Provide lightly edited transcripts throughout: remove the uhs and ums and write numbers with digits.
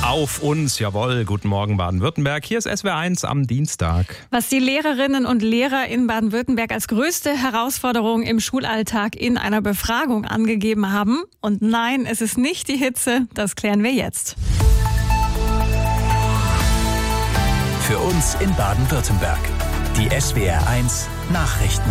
Auf uns, jawohl. Guten Morgen Baden-Württemberg. Hier ist SWR1 am Dienstag. Was die Lehrerinnen und Lehrer in Baden-Württemberg als größte Herausforderung im Schulalltag in einer Befragung angegeben haben. Und nein, es ist nicht die Hitze, das klären wir jetzt. Für uns in Baden-Württemberg. Die SWR1 Nachrichten.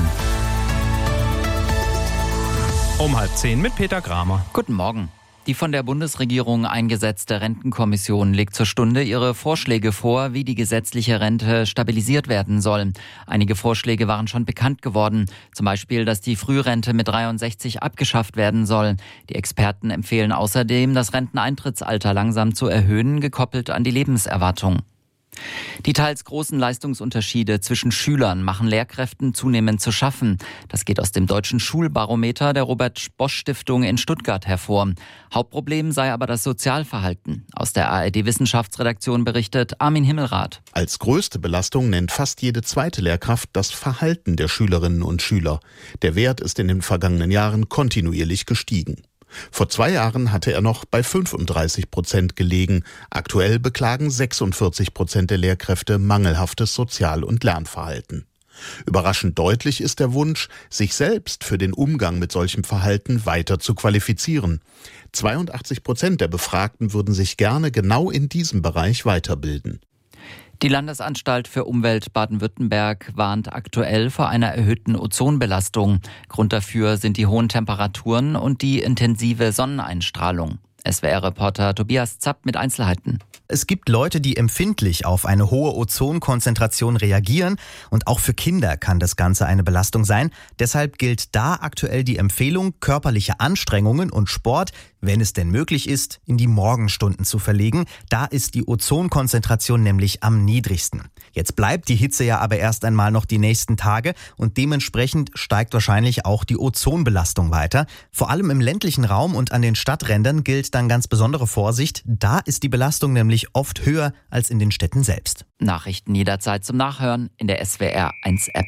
Um 9:30 mit Peter Kramer. Guten Morgen. Die von der Bundesregierung eingesetzte Rentenkommission legt zur Stunde ihre Vorschläge vor, wie die gesetzliche Rente stabilisiert werden soll. Einige Vorschläge waren schon bekannt geworden. Zum Beispiel, dass die Frührente mit 63 abgeschafft werden soll. Die Experten empfehlen außerdem, das Renteneintrittsalter langsam zu erhöhen, gekoppelt an die Lebenserwartung. Die teils großen Leistungsunterschiede zwischen Schülern machen Lehrkräften zunehmend zu schaffen. Das geht aus dem Deutschen Schulbarometer der Robert-Bosch-Stiftung in Stuttgart hervor. Hauptproblem sei aber das Sozialverhalten. Aus der ARD-Wissenschaftsredaktion berichtet Armin Himmelrath. Als größte Belastung nennt fast jede zweite Lehrkraft das Verhalten der Schülerinnen und Schüler. Der Wert ist in den vergangenen Jahren kontinuierlich gestiegen. Vor 2 Jahren hatte er noch bei 35% gelegen. Aktuell beklagen 46% der Lehrkräfte mangelhaftes Sozial- und Lernverhalten. Überraschend deutlich ist der Wunsch, sich selbst für den Umgang mit solchem Verhalten weiter zu qualifizieren. 82% der Befragten würden sich gerne genau in diesem Bereich weiterbilden. Die Landesanstalt für Umwelt Baden-Württemberg warnt aktuell vor einer erhöhten Ozonbelastung. Grund dafür sind die hohen Temperaturen und die intensive Sonneneinstrahlung. SWR-Reporter Tobias Zapp mit Einzelheiten. Es gibt Leute, die empfindlich auf eine hohe Ozonkonzentration reagieren, und auch für Kinder kann das Ganze eine Belastung sein. Deshalb gilt da aktuell die Empfehlung, körperliche Anstrengungen und Sport, wenn es denn möglich ist, in die Morgenstunden zu verlegen. Da ist die Ozonkonzentration nämlich am niedrigsten. Jetzt bleibt die Hitze ja aber erst einmal noch die nächsten Tage und dementsprechend steigt wahrscheinlich auch die Ozonbelastung weiter. Vor allem im ländlichen Raum und an den Stadträndern gilt dann ganz besondere Vorsicht. Da ist die Belastung nämlich oft höher als in den Städten selbst. Nachrichten jederzeit zum Nachhören in der SWR1-App.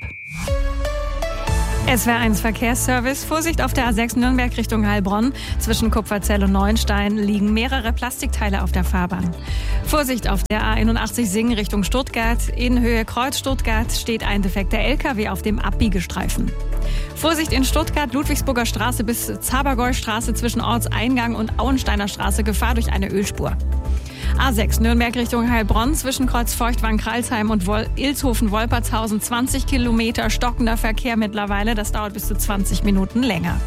SWR1 Verkehrsservice. Vorsicht auf der A6 Nürnberg Richtung Heilbronn. Zwischen Kupferzell und Neuenstein liegen mehrere Plastikteile auf der Fahrbahn. Vorsicht auf der A81 Singen Richtung Stuttgart. In Höhe Kreuz Stuttgart steht ein defekter LKW auf dem Abbiegestreifen. Vorsicht in Stuttgart, Ludwigsburger Straße bis Zabergäu-Straße zwischen Ortseingang und Auensteiner Straße. Gefahr durch eine Ölspur. A6 Nürnberg Richtung Heilbronn zwischen Kreuz Feuchtwangen-Kralsheim und Ilshofen-Wolpertshausen 20 Kilometer stockender Verkehr mittlerweile. Das dauert bis zu 20 Minuten länger.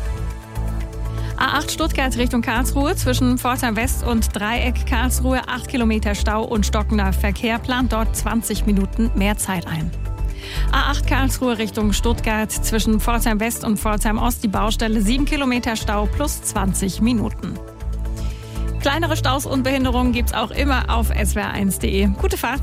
A8 Stuttgart Richtung Karlsruhe zwischen Pforzheim West und Dreieck Karlsruhe 8 Kilometer Stau und stockender Verkehr, plant dort 20 Minuten mehr Zeit ein. A8 Karlsruhe Richtung Stuttgart zwischen Pforzheim West und Pforzheim Ost die Baustelle 7 Kilometer Stau plus 20 Minuten. Kleinere Staus und Behinderungen gibt's auch immer auf swr1.de. Gute Fahrt!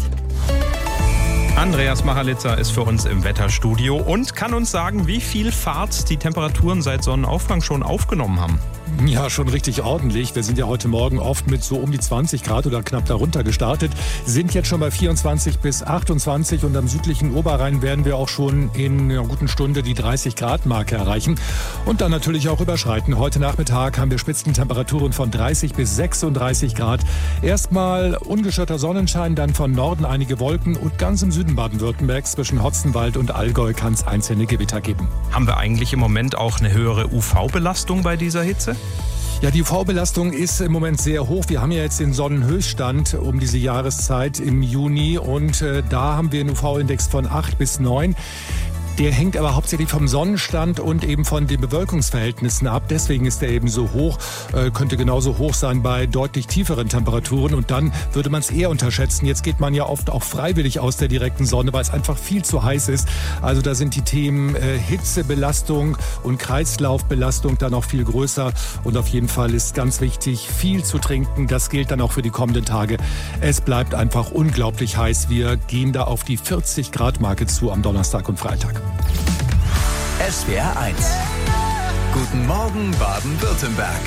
Andreas Machalitzer ist für uns im Wetterstudio und kann uns sagen, wie viel Fahrt die Temperaturen seit Sonnenaufgang schon aufgenommen haben. Ja, schon richtig ordentlich. Wir sind ja heute Morgen oft mit so um die 20 Grad oder knapp darunter gestartet, sind jetzt schon bei 24 bis 28 und am südlichen Oberrhein werden wir auch schon in einer guten Stunde die 30-Grad-Marke erreichen und dann natürlich auch überschreiten. Heute Nachmittag haben wir Spitzentemperaturen von 30 bis 36 Grad. Erstmal ungeschirrter Sonnenschein, dann von Norden einige Wolken und ganz im Süden Baden-Württembergs zwischen Hotzenwald und Allgäu kann es einzelne Gewitter geben. Haben wir eigentlich im Moment auch eine höhere UV-Belastung bei dieser Hitze? Ja, die UV-Belastung ist im Moment sehr hoch. Wir haben ja jetzt den Sonnenhöchststand um diese Jahreszeit im Juni und da haben wir einen UV-Index von 8 bis 9. Der hängt aber hauptsächlich vom Sonnenstand und eben von den Bewölkungsverhältnissen ab. Deswegen ist der eben so hoch, könnte genauso hoch sein bei deutlich tieferen Temperaturen und dann würde man es eher unterschätzen. Jetzt geht man ja oft auch freiwillig aus der direkten Sonne, weil es einfach viel zu heiß ist. Also da sind die Themen Hitzebelastung und Kreislaufbelastung dann auch viel größer und auf jeden Fall ist ganz wichtig, viel zu trinken. Das gilt dann auch für die kommenden Tage. Es bleibt einfach unglaublich heiß. Wir gehen da auf die 40-Grad-Marke zu am Donnerstag und Freitag. SWR1. Guten Morgen Baden-Württemberg.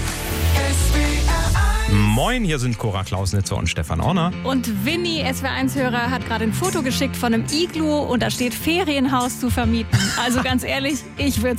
Moin, hier sind Cora Klausnitzer und Stefan Orner. Und Winnie, SWR1-Hörer, hat gerade ein Foto geschickt von einem Iglu und da steht Ferienhaus zu vermieten. Also ganz ehrlich, ich würde